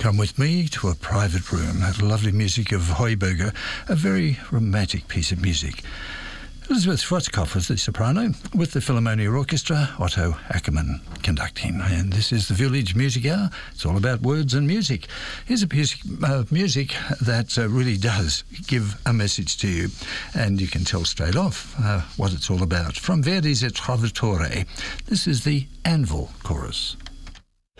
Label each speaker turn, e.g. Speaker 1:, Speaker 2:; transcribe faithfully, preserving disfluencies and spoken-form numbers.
Speaker 1: Come with me to a private room. That lovely music of Heuberger, a very romantic piece of music. Elizabeth Schwarzkopf was the soprano, with the Philharmonia Orchestra, Otto Ackermann conducting. And this is the Village Music Hour. It's all about words and music. Here's a piece of uh, music that uh, really does give a message to you, and you can tell straight off uh, what it's all about. From Verdi's Il Trovatore, this is the Anvil Chorus.